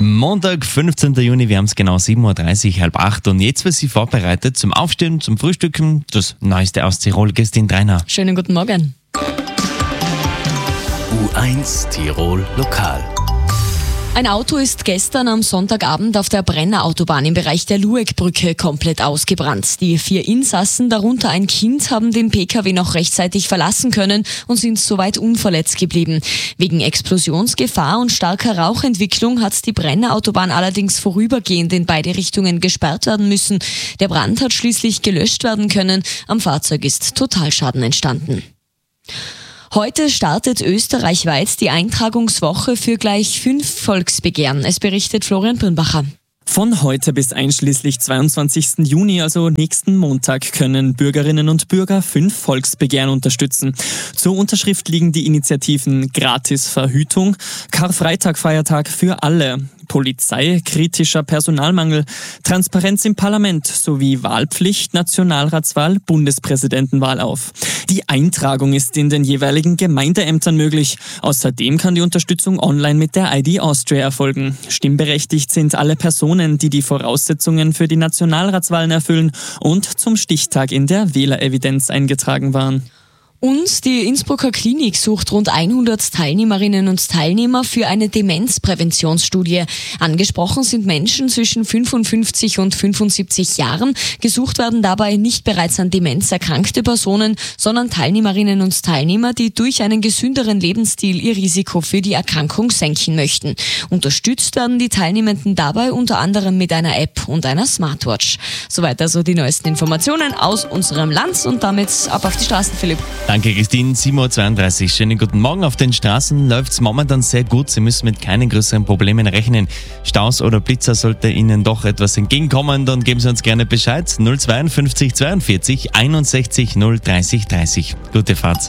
Montag, 15. Juni, wir haben es genau 7.30 Uhr, halb 8 und jetzt wird sie vorbereitet zum Aufstehen, zum Frühstücken, das Neueste aus Tirol, Christine Dreiner. Schönen guten Morgen. U1 Tirol Lokal. Ein Auto ist gestern am Sonntagabend auf der Brenner Autobahn im Bereich der Luegbrücke komplett ausgebrannt. Die 4 Insassen, darunter ein Kind, haben den PKW noch rechtzeitig verlassen können und sind soweit unverletzt geblieben. Wegen Explosionsgefahr und starker Rauchentwicklung hat die Brenner Autobahn allerdings vorübergehend in beide Richtungen gesperrt werden müssen. Der Brand hat schließlich gelöscht werden können. Am Fahrzeug ist Totalschaden entstanden. Heute startet österreichweit die Eintragungswoche für gleich 5 Volksbegehren. Es berichtet Florian Birnbacher. Von heute bis einschließlich 22. Juni, also nächsten Montag, können Bürgerinnen und Bürger 5 Volksbegehren unterstützen. Zur Unterschrift liegen die Initiativen Gratisverhütung, Karfreitag, Feiertag für alle, Polizei, kritischer Personalmangel, Transparenz im Parlament sowie Wahlpflicht, Nationalratswahl, Bundespräsidentenwahl auf. Die Eintragung ist in den jeweiligen Gemeindeämtern möglich. Außerdem kann die Unterstützung online mit der ID Austria erfolgen. Stimmberechtigt sind alle Personen, die die Voraussetzungen für die Nationalratswahlen erfüllen und zum Stichtag in der Wählerevidenz eingetragen waren. Und die Innsbrucker Klinik sucht rund 100 Teilnehmerinnen und Teilnehmer für eine Demenzpräventionsstudie. Angesprochen sind Menschen zwischen 55 und 75 Jahren. Gesucht werden dabei nicht bereits an Demenz erkrankte Personen, sondern Teilnehmerinnen und Teilnehmer, die durch einen gesünderen Lebensstil ihr Risiko für die Erkrankung senken möchten. Unterstützt werden die Teilnehmenden dabei unter anderem mit einer App und einer Smartwatch. Soweit also die neuesten Informationen aus unserem Land und damit ab auf die Straßen, Philipp. Danke, Christine. 7.32 Uhr. Schönen guten Morgen. Auf den Straßen läuft es momentan sehr gut. Sie müssen mit keinen größeren Problemen rechnen. Staus oder Blitzer sollte Ihnen doch etwas entgegenkommen. Dann geben Sie uns gerne Bescheid. 052 42 61 030 30. Gute Fahrt.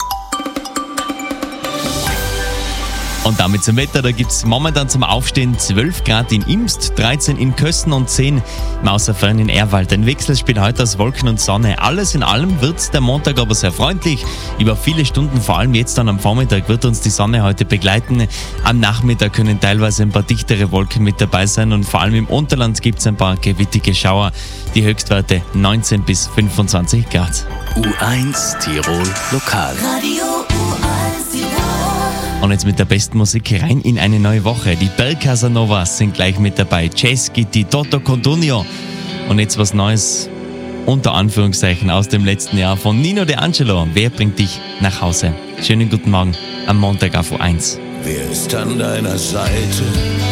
Und damit zum Wetter, da gibt es momentan zum Aufstehen 12 Grad in Imst, 13 in Kössen und 10 im Außerfern in Ehrwald. Ein Wechselspiel heute aus Wolken und Sonne. Alles in allem wird der Montag aber sehr freundlich. Über viele Stunden, vor allem jetzt dann am Vormittag, wird uns die Sonne heute begleiten. Am Nachmittag können teilweise ein paar dichtere Wolken mit dabei sein und vor allem im Unterland gibt es ein paar gewittige Schauer. Die Höchstwerte 19 bis 25 Grad. U1 Tirol Lokal. Radio U1 Tirol. Und jetzt mit der besten Musik rein in eine neue Woche. Die Bell Casanovas sind gleich mit dabei. Jazz Gitti, Toto Cotugno. Und jetzt was Neues, unter Anführungszeichen, aus dem letzten Jahr von Nino D'Angelo. Wer bringt dich nach Hause? Schönen guten Morgen am Montag auf U1. Wer ist an deiner Seite?